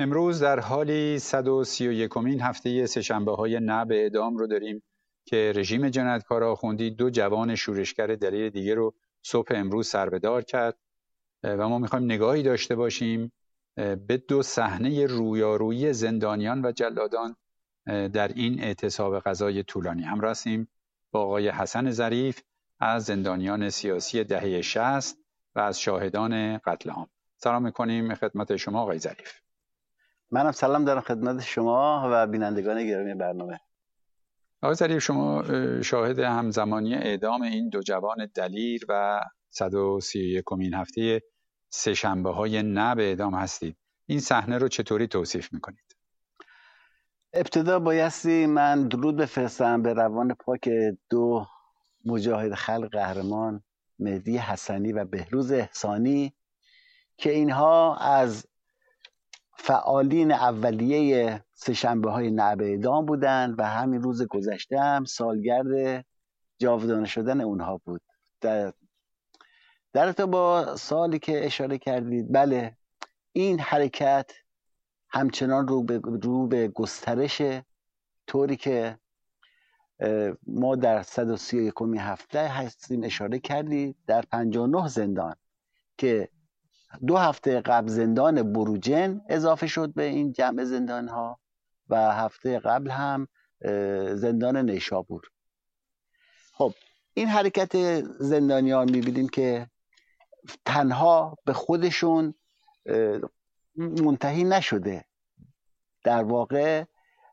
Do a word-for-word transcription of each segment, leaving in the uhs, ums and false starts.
امروز در حالی صد و سی و یکمین هفته سه‌شنبه‌های نه به اعدام رو داریم که رژیم جنایتکار آخوندی دو جوان شورشگر دلیر دیگه رو صبح امروز سربدار کرد و ما میخوایم نگاهی داشته باشیم به دو صحنه رویارویی زندانیان و جلادان در این اعتصاب غذای طولانی. همراه هستیم با آقای حسن ظریف از زندانیان سیاسی دهه شصت و از شاهدان قتل عام. سلام میکنیم خدمت شما آقای ظریف. منم سلام دارم خدمت شما و بینندگان گرامی برنامه. آقای ظریف، شما شاهد همزمانی اعدام این دو جوان دلیر و صد و سی و یکمین هفته سه‌شنبه‌های نه به اعدام هستید. این صحنه رو چطوری توصیف میکنید؟ ابتدا بایستی من درود بفرستم به روان پاک دو مجاهد خلق قهرمان، مهدی حسنی و بهروز احسانی، که اینها از فعالین اولیه سه‌شنبه‌های نه به اعدام بودند و همین روز گذشته هم سالگرد جاودانه شدن اونها بود. در در تو با سالی که اشاره کردید، بله، این حرکت همچنان رو به, رو به گسترش، طوری که ما در صد و سی و یکمین هفته هستیم اشاره کردید در پنجاه و نه زندان که دو هفته قبل زندان بروجن اضافه شد به این جمع زندان ها و هفته قبل هم زندان نیشابور. خب این حرکت زندانیان میبینیم که تنها به خودشون منتهی نشده، در واقع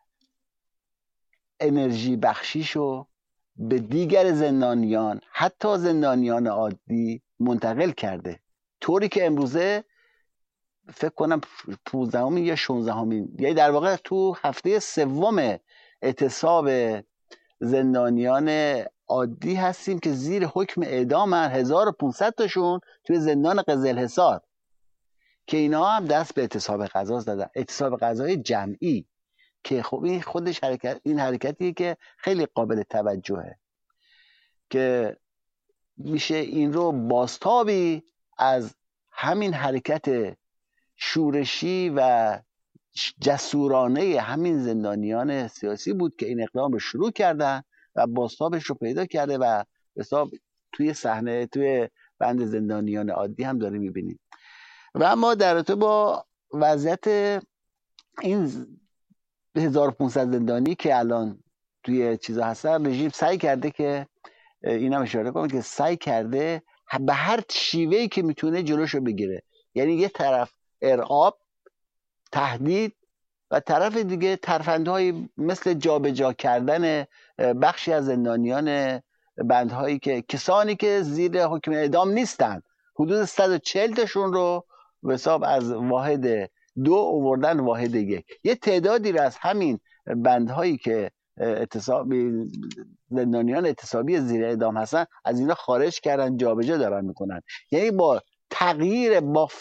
انرژی بخشیشو به دیگر زندانیان، حتی زندانیان عادی، منتقل کرده، طوری که امروزه فکر کنم پانزدهمین یا شانزدهمین، یعنی در واقع تو هفته سوم اعتصاب زندانیان عادی هستیم که زیر حکم اعدام هزار و پانصد تاشون توی زندان قزلحصار، که اینا هم دست به اعتصاب غذا زدن، اعتصاب غذای جمعی، که خب این خودش حرکت این حرکتیه که خیلی قابل توجهه، که میشه این رو بازتابی از همین حرکت شورشی و جسورانه همین زندانیان سیاسی بود که این اقدام رو شروع کردن و بازتابش رو پیدا کرده و حساب توی صحنه توی بند زندانیان عادی هم داره میبینیم. و اما در رابطه با وضعیت این هزار و پانصد زندانی که الان توی چیزا هستن، رژیم سعی کرده که اینم اشاره کنم که سعی کرده به هر شیوهی که میتونه جلوشو بگیره، یعنی یه طرف ارعاب، تهدید، و طرف دیگه ترفندهای مثل جابجا کردن بخشی از زندانیان بندهایی که کسانی که زیر حکم اعدام نیستن، حدود صد و چهل تاشون رو به حساب از واحد دو آوردن واحد یک. یه تعدادی رو از همین بندهایی که اعتصابی زندانیان اعتصابی زیر اعدام هستن از اینا خارج کردن، جابجا دارن میکنن. یعنی با تغییر بافت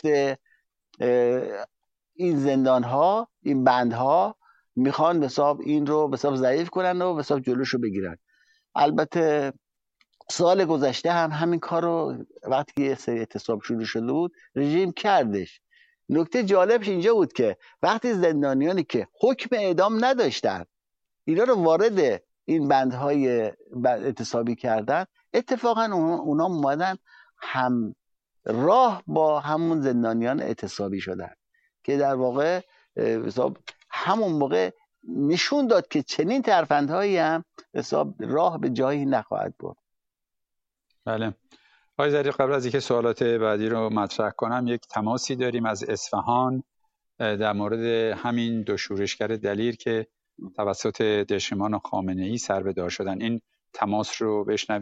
این زندان ها، این بند ها، میخوان به حساب این رو به حساب ضعیف کنن و به حساب جلوش رو بگیرن. البته سال گذشته هم همین کار رو وقتی که یه سری اعتصاب شروع شده بود رژیم کردش. نکته جالبش اینجا بود که وقتی زندانیانی که حکم اعدام نداشتن اینا رو وارد این بندهای اعتصابی کردن، اتفاقا اونا اومدن هم راه با همون زندانیان اعتصابی شدن، که در واقع حساب همون موقع نشون داد که چنین ترفندهایی هم حساب راه به جایی نخواهد برد. بله آقای ظریف، قبل از اینکه سوالات بعدی رو مطرح کنم، یک تماسی داریم از اصفهان در مورد همین دو شورشگر دلیر که توسط دشمنان خامنه‌ای سربدار شدن. این تماس رو بشنویم.